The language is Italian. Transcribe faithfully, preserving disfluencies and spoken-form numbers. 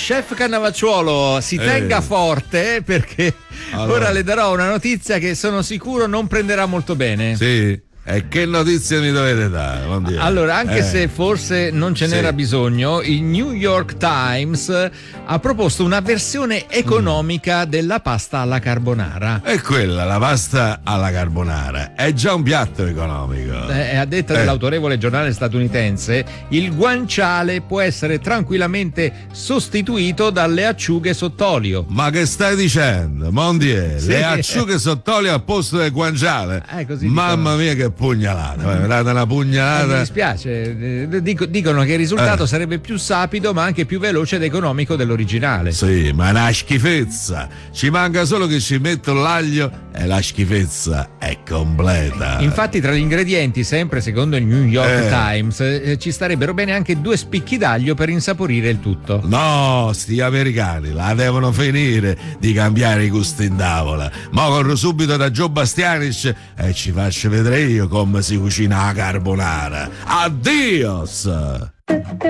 chef Cannavacciuolo, si tenga Eh. forte perché Allora. ora le darò una notizia che sono sicuro non prenderà molto bene. Sì. E che notizie mi dovete dare? Non dire. Allora, anche Eh. se forse non ce Sì. n'era bisogno, il New York Times ha proposto una versione economica della pasta alla carbonara. E quella, la pasta alla carbonara, è già un piatto economico. Eh, a detta Eh. dell'autorevole giornale statunitense, il guanciale può essere tranquillamente sostituito dalle acciughe sott'olio. Ma che stai dicendo? Mondier, Sì. le acciughe sott'olio al posto del guanciale. Eh, così Mamma dicono. mia, che pugnalata! Mi date una Eh, mi pugnalata. dispiace, eh, dico- dicono che il risultato Eh. sarebbe più sapido ma anche più veloce ed economico dell'originale. Sì, ma è una schifezza. Ci manca solo che ci metto l'aglio e la schifezza è completa. Infatti tra gli ingredienti, sempre secondo il New York Eh. Times, eh, ci starebbero bene anche due spicchi d'aglio per insaporire il tutto. No, sti americani la devono finire di cambiare i gusti in tavola. Ma corro subito da Joe Bastianic e ci faccio vedere io come si cucina la carbonara. Addios!